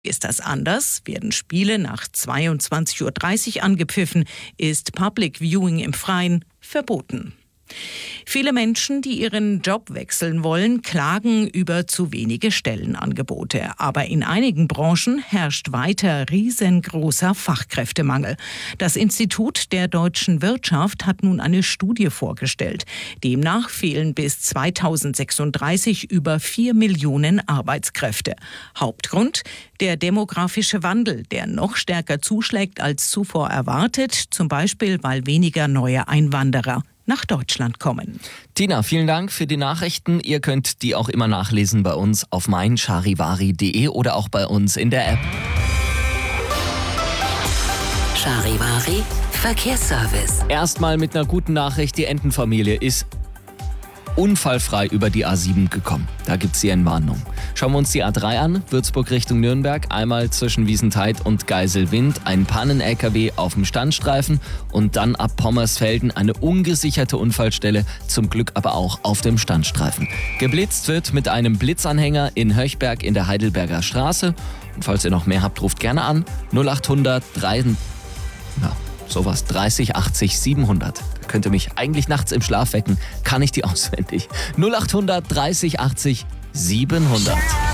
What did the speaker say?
Ist das anders? Werden Spiele nach 22:30 Uhr angepfiffen? Ist Public Viewing im Freien verboten? Viele Menschen, die ihren Job wechseln wollen, klagen über zu wenige Stellenangebote. Aber in einigen Branchen herrscht weiter riesengroßer Fachkräftemangel. Das Institut der deutschen Wirtschaft hat nun eine Studie vorgestellt. Demnach fehlen bis 2036 über 4 Millionen Arbeitskräfte. Hauptgrund? Der demografische Wandel, der noch stärker zuschlägt als zuvor erwartet, zum Beispiel weil weniger neue Einwanderer nach Deutschland kommen. Tina, vielen Dank für die Nachrichten. Ihr könnt die auch immer nachlesen bei uns auf meincharivari.de oder auch bei uns in der App. Charivari Verkehrsservice. Erstmal mit einer guten Nachricht. Die Entenfamilie ist unfallfrei über die A7 gekommen. Da gibt es die Entwarnung. Schauen wir uns die A3 an. Würzburg Richtung Nürnberg. Einmal zwischen Wiesentheid und Geiselwind ein Pannen-LKW auf dem Standstreifen und dann ab Pommersfelden eine ungesicherte Unfallstelle, zum Glück aber auch auf dem Standstreifen. Geblitzt wird mit einem Blitzanhänger in Höchberg in der Heidelberger Straße. Und falls ihr noch mehr habt, ruft gerne an 0800 30 80 700. Da könnt ihr mich eigentlich nachts im Schlaf wecken, kann ich die auswendig. 0800 30 80 700.